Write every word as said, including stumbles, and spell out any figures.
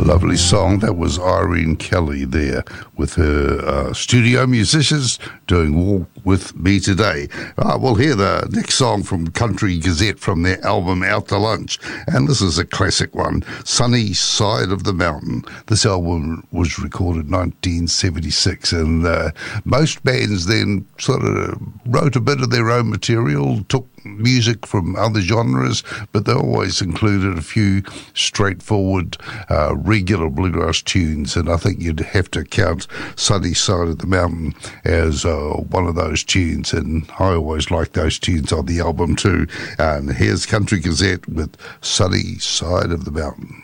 Lovely song. That was Irene Kelly there with her uh, studio musicians doing Walk With Me Today. Uh, we'll hear the next song from Country Gazette from their album Out to Lunch, and this is a classic one, Sunny Side of the Mountain. This album was recorded nineteen seventy-six, and uh, most bands then sort of wrote a bit of their own material, took music from other genres, but they always included a few straightforward, uh, regular bluegrass tunes, and I think you'd have to count Sunny Side of the Mountain as uh, one of those tunes, and I always like those tunes on the album too. And here's Country Gazette with Sunny Side of the Mountain.